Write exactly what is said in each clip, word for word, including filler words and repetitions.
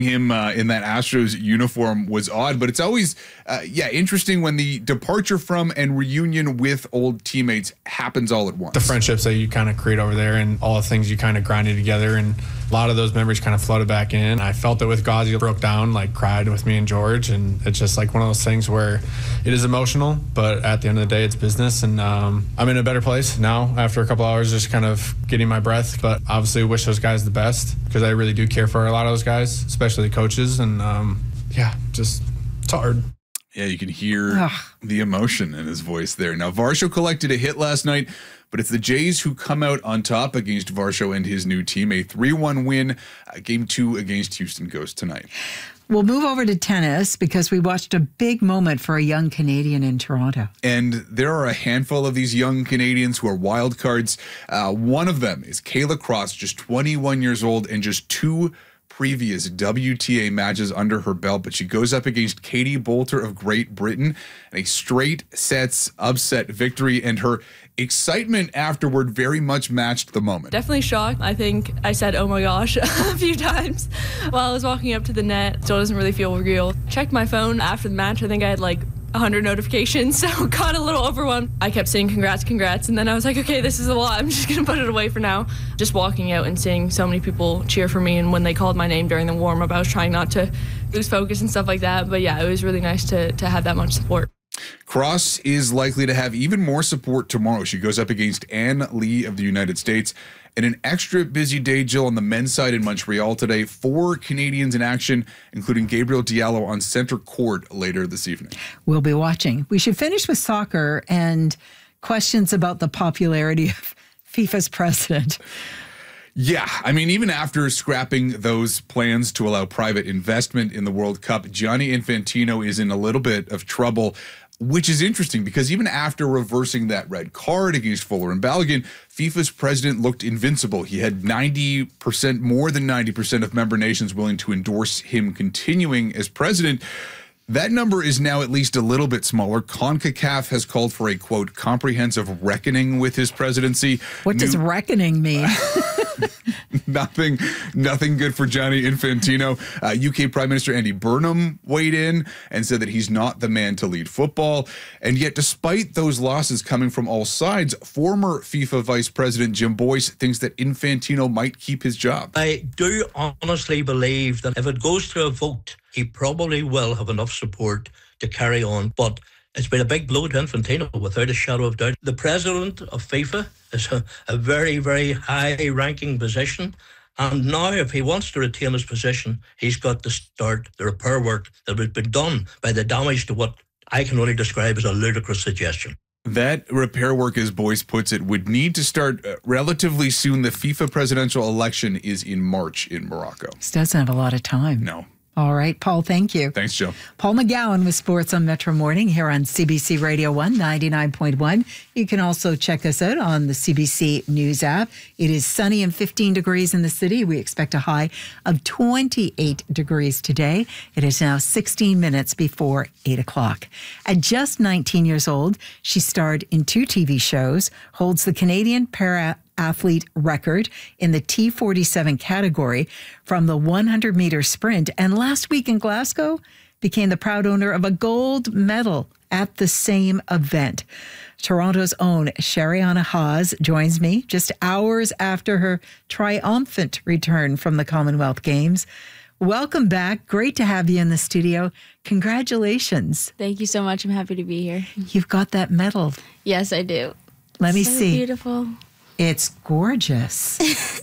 him uh, in that Astros uniform was odd, but it's always, uh, yeah, interesting when the departure from and reunion with old teammates happens all at once. The friendships that you kind of create over there and all the things you kind of grinded together, and a lot of those memories kind of flooded back in. I felt it with Gauzy, broke down, like cried with me and George, and it's just like one of those things where it is emotional, but at the end of the day, it's business, and um, I'm in a better place now after a couple hours just kind of getting my breath, but obviously wish those guys the best because I really do care for a lot of those guys, especially the coaches, and um, yeah, just it's hard. Yeah, you can hear Ugh. the emotion in his voice there. Now, Varsho collected a hit last night, but it's the Jays who come out on top against Varsho and his new team. A three one win. Uh, game two against Houston goes tonight. We'll move over to tennis because we watched a big moment for a young Canadian in Toronto. And there are a handful of these young Canadians who are wild cards. Uh, one of them is Kayla Cross, just twenty-one years old and just two previous W T A matches under her belt, but she goes up against Katie Boulter of Great Britain in a straight sets upset victory, and her excitement afterward very much matched the moment. Definitely shocked. I think I said, oh my gosh, a few times while I was walking up to the net, so it doesn't really feel real. Checked my phone after the match. I think I had like one hundred notifications, so got a little overwhelmed. I kept saying congrats, congrats, and then I was like, okay, this is a lot. I'm just gonna put it away for now. Just walking out and seeing so many people cheer for me, and when they called my name during the warm-up, I was trying not to lose focus and stuff like that, but yeah, it was really nice to, to have that much support. Cross is likely to have even more support tomorrow. She goes up against Ann Lee of the United States. And an extra busy day, Jill, on the men's side in Montreal today. Four Canadians in action, including Gabriel Diallo on center court later this evening. We'll be watching. We should finish with soccer and questions about the popularity of FIFA's president. Yeah, I mean, even after scrapping those plans to allow private investment in the World Cup, Gianni Infantino is in a little bit of trouble, which is interesting because even after reversing that red card against Fuller and Balogun, FIFA's president looked invincible. He had ninety percent, more than ninety percent of member nations willing to endorse him continuing as president. That number is now at least a little bit smaller. CONCACAF has called for a, quote, comprehensive reckoning with his presidency. What New- does reckoning mean? Nothing, nothing good for Gianni Infantino. Uh, U K Prime Minister Andy Burnham weighed in and said that he's not the man to lead football. And yet, despite those losses coming from all sides, former FIFA Vice President Jim Boyce thinks that Infantino might keep his job. I do honestly believe that if it goes to a vote, he probably will have enough support to carry on. But it's been a big blow to Infantino, without a shadow of doubt. The president of FIFA is a, a very, very high-ranking position. And now, if he wants to retain his position, he's got to start the repair work that has been done by the damage to what I can only describe as a ludicrous suggestion. That repair work, as Boyce puts it, would need to start relatively soon. The FIFA presidential election is in March in Morocco. This doesn't have a lot of time. No. All right, Paul, thank you. Thanks, Joe. Paul McGowan with Sports on Metro Morning here on C B C Radio one ninety-nine point one. You can also check us out on the C B C News app. It is sunny and fifteen degrees in the city. We expect a high of twenty-eight degrees today. It is now sixteen minutes before eight o'clock. At just nineteen years old, she starred in two T V shows, holds the Canadian para athlete record in the T forty-seven category from the one hundred meter sprint, and last week in Glasgow became the proud owner of a gold medal at the same event. Toronto's own Shariana Haas joins me just hours after her triumphant return from the Commonwealth Games. Welcome back. Great to have you in the studio. Congratulations. Thank you so much. I'm happy to be here. You've got that medal. Yes, I do. Let me so see. Beautiful. It's gorgeous.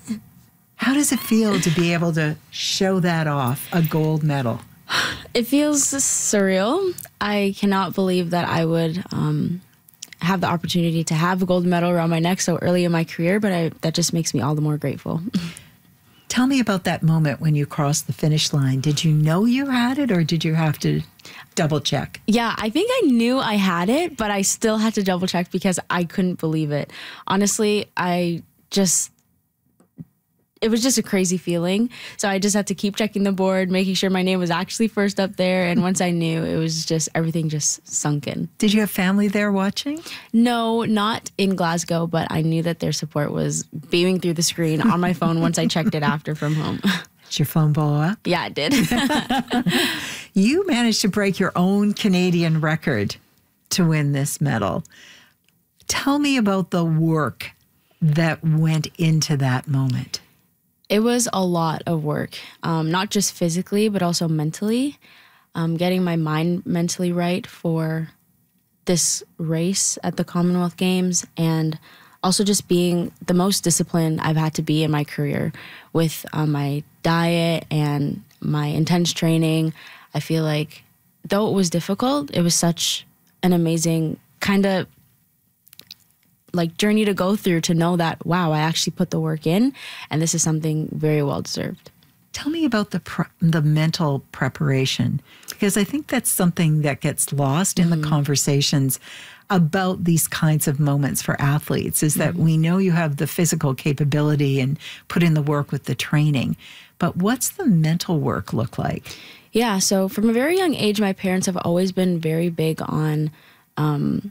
How does it feel to be able to show that off, a gold medal? It feels surreal. I cannot believe that I would um, have the opportunity to have a gold medal around my neck so early in my career, but I, that just makes me all the more grateful. Tell me about that moment when you crossed the finish line. Did you know you had it, or did you have to double check? Yeah, I think I knew I had it, but I still had to double check because I couldn't believe it. Honestly, I just, it was just a crazy feeling. So I just had to keep checking the board, making sure my name was actually first up there. And once I knew, it was just, everything just sunk in. Did you have family there watching? No, not in Glasgow, but I knew that their support was beaming through the screen on my phone once I checked it after from home. Did your phone blow up? Yeah, it did. You managed to break your own Canadian record to win this medal. Tell me about the work that went into that moment. It was a lot of work, um, not just physically, but also mentally. Um, getting my mind mentally right for this race at the Commonwealth Games, and also just being the most disciplined I've had to be in my career with um, my diet and my intense training. I feel like though it was difficult, it was such an amazing kind of like journey to go through to know that, wow, I actually put the work in and this is something very well deserved. Tell me about the pre- the mental preparation, because I think that's something that gets lost in mm-hmm. the conversations about these kinds of moments for athletes, is that mm-hmm. we know you have the physical capability and put in the work with the training, but what's the mental work look like? Yeah, so from a very young age, my parents have always been very big on um,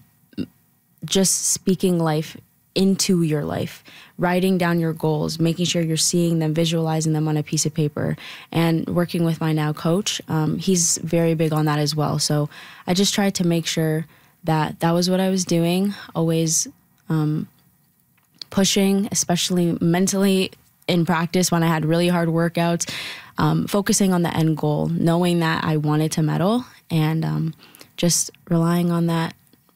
just speaking life into your life, writing down your goals, making sure you're seeing them, visualizing them on a piece of paper, and working with my now coach. Um, he's very big on that as well. So I just tried to make sure that that was what I was doing, always um, pushing, especially mentally in practice when I had really hard workouts, um, focusing on the end goal, knowing that I wanted to medal, and um, just relying on that.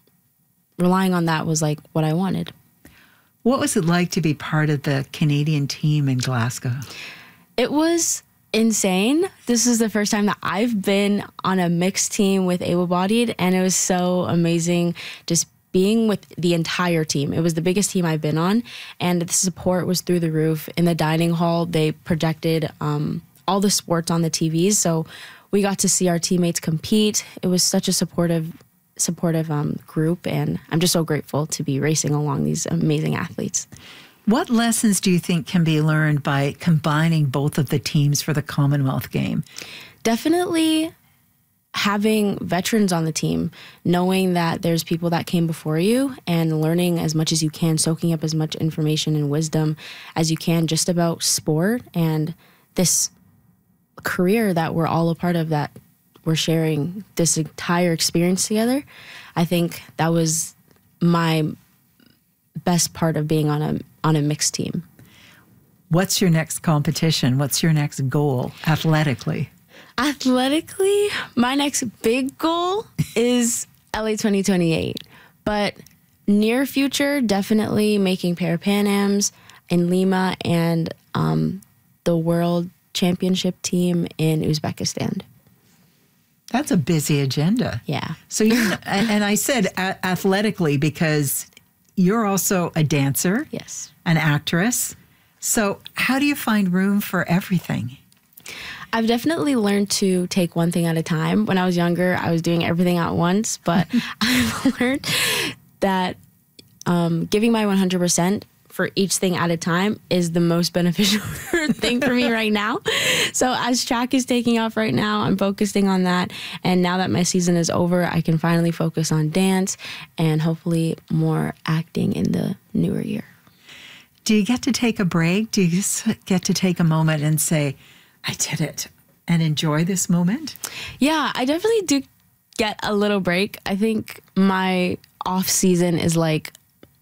Relying on that was like what I wanted. What was it like to be part of the Canadian team in Glasgow? It was insane. This is the first time that I've been on a mixed team with able-bodied, and it was so amazing just being with the entire team. It was the biggest team I've been on, and the support was through the roof. In the dining hall, they projected um, all the sports on the T Vs, so we got to see our teammates compete. It was such a supportive supportive um, group, and I'm just so grateful to be racing along these amazing athletes. What lessons do you think can be learned by combining both of the teams for the Commonwealth game? Definitely having veterans on the team, knowing that there's people that came before you, and learning as much as you can, soaking up as much information and wisdom as you can just about sport and this career that we're all a part of, that we're sharing this entire experience together. I think that was my best part of being on a on a mixed team. What's your next competition? What's your next goal athletically? Athletically, my next big goal is L A twenty twenty-eight. But near future, definitely making Para Pan Ams in Lima and um, the World Championship team in Uzbekistan. That's a busy agenda. Yeah. So you and I said a- athletically because you're also a dancer. Yes. An actress. So how do you find room for everything? I've definitely learned to take one thing at a time. When I was younger, I was doing everything at once, but I've learned that um, giving my one hundred percent for each thing at a time is the most beneficial thing for me right now. So as track is taking off right now, I'm focusing on that. And now that my season is over, I can finally focus on dance and hopefully more acting in the newer year. Do you get to take a break? Do you just get to take a moment and say, I did it, and enjoy this moment? Yeah, I definitely do get a little break. I think my off season is like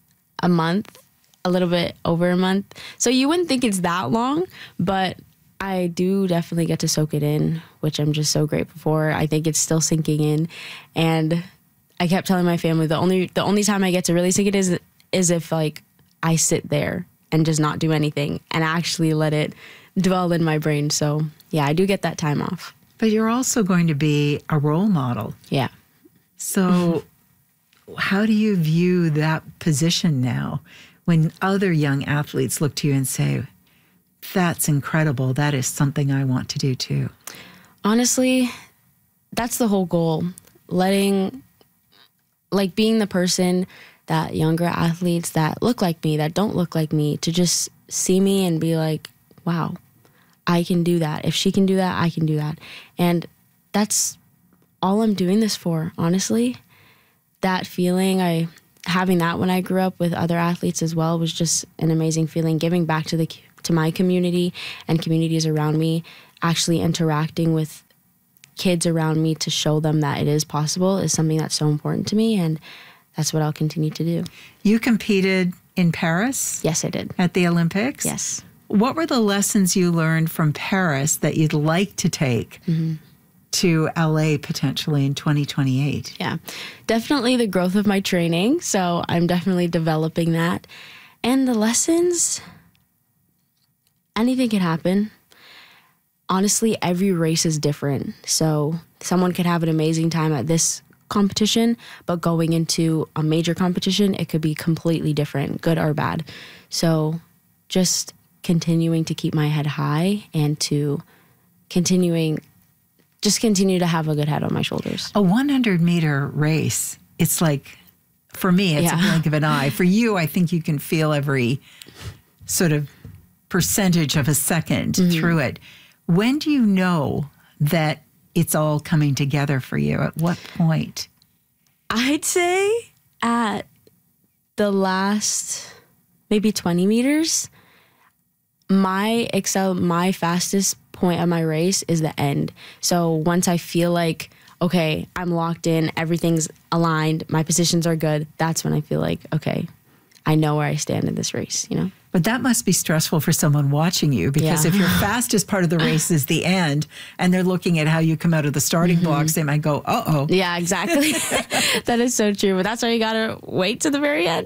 a month, a little bit over a month. So you wouldn't think it's that long, but I do definitely get to soak it in, which I'm just so grateful for. I think it's still sinking in. And I kept telling my family the only the only time I get to really sink it is is if like I sit there and just not do anything and actually let it dwell in my brain. So yeah, I do get that time off. But you're also going to be a role model. Yeah. So mm-hmm. how do you view that position now when other young athletes look to you and say, that's incredible, that is something I want to do too? Honestly, that's the whole goal. Letting, like being the person that younger athletes that look like me, that don't look like me, to just see me and be like, wow, I can do that. If she can do that, I can do that. And that's all I'm doing this for, honestly. That feeling, I having that when I grew up with other athletes as well was just an amazing feeling, giving back to the to my community and communities around me, actually interacting with kids around me to show them that it is possible is something that's so important to me, and that's what I'll continue to do. You competed in Paris? Yes, I did. At the Olympics? Yes. What were the lessons you learned from Paris that you'd like to take mm-hmm. to L A potentially in twenty twenty-eight? Yeah, definitely the growth of my training. So I'm definitely developing that. And the lessons, anything can happen. Honestly, every race is different. So someone could have an amazing time at this competition, but going into a major competition, it could be completely different, good or bad. So just continuing to keep my head high and to continuing, just continue to have a good head on my shoulders. A one hundred meter race, it's like, for me, it's yeah. a blink of an eye. For you, I think you can feel every sort of percentage of a second mm-hmm. through it. When do you know that it's all coming together for you? At what point? I'd say at the last maybe twenty meters. My excel, my fastest point of my race is the end. So once I feel like, okay, I'm locked in, everything's aligned, my positions are good, that's when I feel like, okay, I know where I stand in this race, you know? But that must be stressful for someone watching you, because yeah. if your fastest part of the race is the end and they're looking at how you come out of the starting mm-hmm. blocks, they might go, uh-oh. Yeah, exactly. That is so true. But that's why you got to wait to the very end.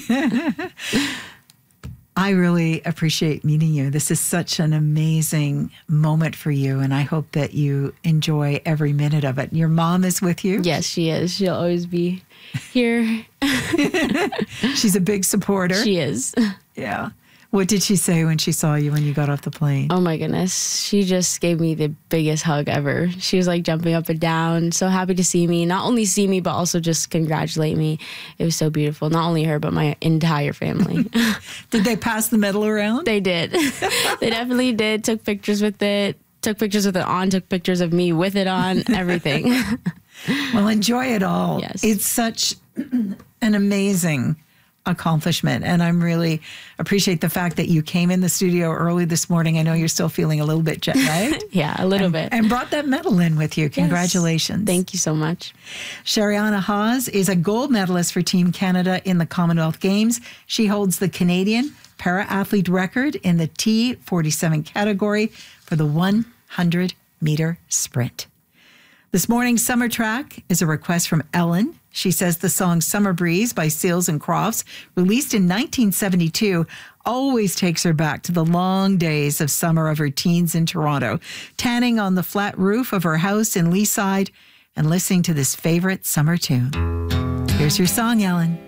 I really appreciate meeting you. This is such an amazing moment for you, and I hope that you enjoy every minute of it. Your mom is with you? Yes, she is. She'll always be here. She's a big supporter. She is. Yeah. What did she say when she saw you when you got off the plane? Oh my goodness. She just gave me the biggest hug ever. She was like jumping up and down, so happy to see me. Not only see me, but also just congratulate me. It was so beautiful. Not only her, but my entire family. Did they pass the medal around? They did. They definitely did. Took pictures with it. Took pictures with it on. Took pictures of me with it on. Everything. Well, enjoy it all. Yes. It's such an amazing accomplishment, and I'm really appreciate the fact that you came in the studio early this morning. I know you're still feeling a little bit jet lagged. Yeah, a little and, bit. And brought that medal in with you. Congratulations. Yes. Thank you so much. Shariana Haas is a gold medalist for Team Canada in the Commonwealth Games. She holds the Canadian para-athlete record in the T forty-seven category for the one hundred meter sprint. This morning's Summer Track is a request from Ellen. She says the song Summer Breeze by Seals and Crofts, released in nineteen seventy-two, always takes her back to the long days of summer of her teens in Toronto, tanning on the flat roof of her house in Leaside and listening to this favorite summer tune. Here's your song, Ellen.